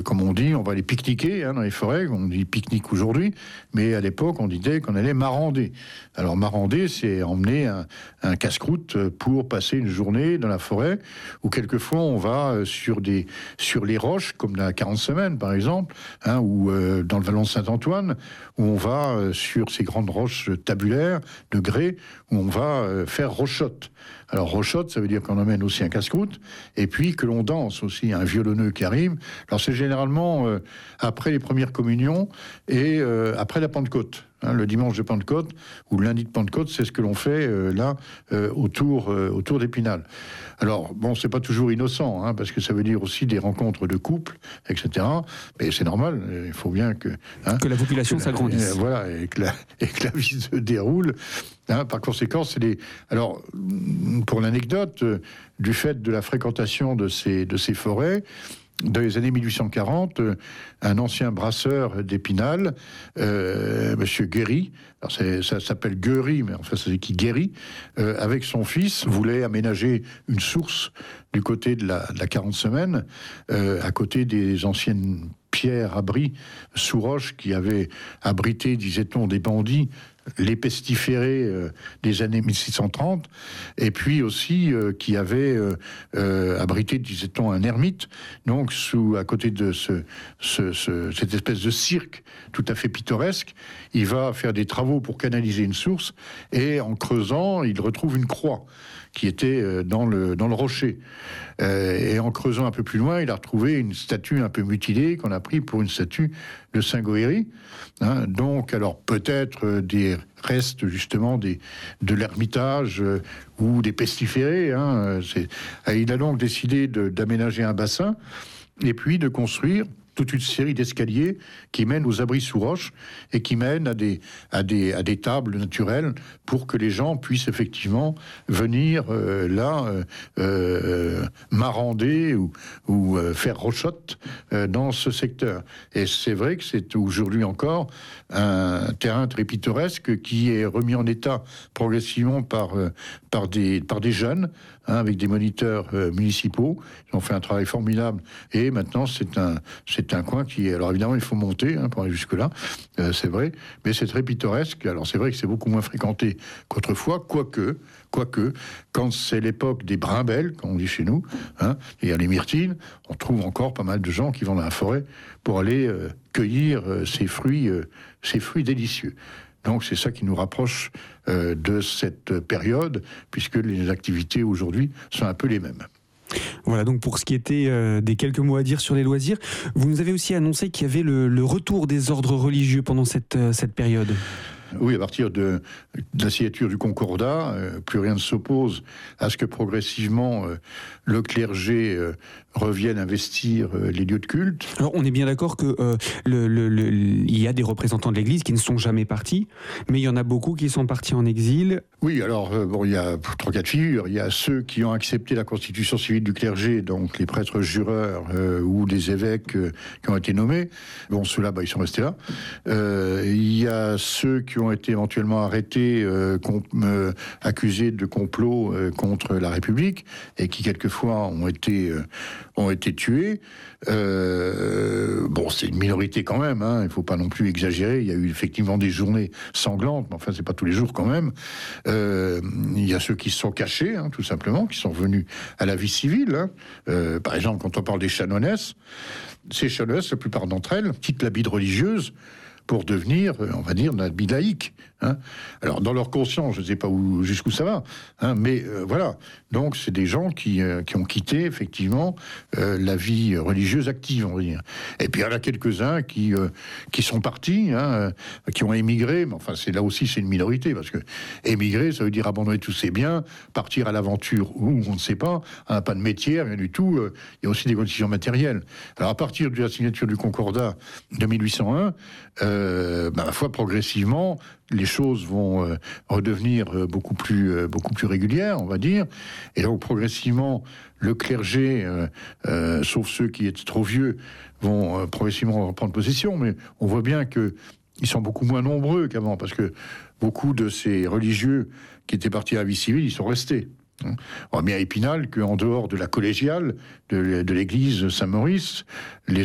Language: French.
comme on dit, on va aller pique-niquer dans les forêts. On dit pique-nique aujourd'hui, mais à l'époque, on disait qu'on allait marander. Alors marander, c'est emmener un casse-croûte pour passer une journée dans la forêt, ou quelquefois on va sur les roches, comme la 40 semaines par exemple, ou dans le vallon de Saint-Antoine, où on va sur ces grandes roches tabulaires de grès, où on va faire rochotte. Alors rochotte, ça veut dire qu'on emmène aussi un casse-croûte, et puis que l'on danse aussi, un violonneux qui arrive. Alors c'est généralement après les premières communions et après la Pentecôte. Le dimanche de Pentecôte ou le lundi de Pentecôte, c'est ce que l'on fait autour d'Épinal. Alors, bon, c'est pas toujours innocent, parce que ça veut dire aussi des rencontres de couples, etc. Mais c'est normal, il faut bien que la population s'agrandisse. Voilà, et que la vie se déroule. Par conséquent, alors, pour l'anecdote, du fait de la fréquentation de ces forêts, dans les années 1840, un ancien brasseur d'Épinal, Monsieur Guéry, alors ça s'appelle Guéry, mais enfin ça s'écrit Guéry, avec son fils, voulait aménager une source du côté de la 40 semaines, à côté des anciennes pierres abris sous roche qui avaient abrité, disait-on, des bandits, les pestiférés des années 1630, et puis aussi qui avait abrité, disait-on, un ermite, donc à côté de cette espèce de cirque tout à fait pittoresque. Il va faire des travaux pour canaliser une source, et en creusant, il retrouve une croix qui était dans le rocher. Et en creusant un peu plus loin, il a retrouvé une statue un peu mutilée qu'on a pris pour une statue de Saint Goëri. Donc, alors peut-être des restes justement de l'ermitage ou des pestiférés. Il a donc décidé d'aménager un bassin et puis de construire toute une série d'escaliers qui mènent aux abris sous roche et qui mènent à des tables naturelles pour que les gens puissent effectivement venir marander ou faire rochotte dans ce secteur. Et c'est vrai que c'est aujourd'hui encore un terrain très pittoresque qui est remis en état progressivement par des jeunes, avec des moniteurs municipaux. Ils ont fait un travail formidable et maintenant c'est un coin qui est... Alors évidemment il faut monter pour aller jusque-là, c'est vrai, mais c'est très pittoresque. Alors c'est vrai que c'est beaucoup moins fréquenté qu'autrefois, quoique, quand c'est l'époque des brimbelles, comme on dit chez nous, et à les myrtilles, on trouve encore pas mal de gens qui vont dans la forêt pour aller cueillir ces fruits délicieux. Donc c'est ça qui nous rapproche de cette période, puisque les activités aujourd'hui sont un peu les mêmes. Voilà, donc pour ce qui était des quelques mots à dire sur les loisirs, vous nous avez aussi annoncé qu'il y avait le retour des ordres religieux pendant cette période. Oui, à partir de la signature du Concordat, plus rien ne s'oppose à ce que progressivement le clergé revienne investir les lieux de culte. Alors on est bien d'accord que il y a des représentants de l'Église qui ne sont jamais partis, mais il y en a beaucoup qui sont partis en exil. Oui, alors il y a trois cas de figure. Il y a ceux qui ont accepté la constitution civile du clergé, donc les prêtres jureurs ou des évêques qui ont été nommés. Bon, ceux-là, ils sont restés là. Il y a ceux qui ont été éventuellement arrêtés, accusés de complot contre la République, et qui quelquefois ont été tués. C'est une minorité quand même, il ne faut pas non plus exagérer. Il y a eu effectivement des journées sanglantes, mais enfin c'est pas tous les jours quand même. Il y a ceux qui se sont cachés, tout simplement, qui sont revenus à la vie civile. Par exemple, quand on parle des chanoinesses, ces chanoinesses, la plupart d'entre elles quittent l'habit de religieuse pour devenir, on va dire, un habit laïque. Alors, dans leur conscience, je ne sais pas jusqu'où ça va, mais voilà. Donc, c'est des gens qui ont quitté, effectivement, la vie religieuse active, on va dire. Et puis, il y en a quelques-uns qui sont partis, qui ont émigré, mais enfin, là aussi, c'est une minorité, parce que émigrer, ça veut dire abandonner tous ses biens, partir à l'aventure où on ne sait pas, pas de métier, rien du tout. Il y a aussi des conditions matérielles. Alors, à partir de la signature du Concordat de 1801, ma foi, progressivement, les choses vont redevenir beaucoup plus régulières, on va dire. Et donc, progressivement, le clergé, sauf ceux qui étaient trop vieux, vont progressivement reprendre possession. Mais on voit bien qu'ils sont beaucoup moins nombreux qu'avant, parce que beaucoup de ces religieux qui étaient partis à la vie civile, ils sont restés. On voit bien à Épinal qu'en dehors de la collégiale de l'église Saint-Maurice, les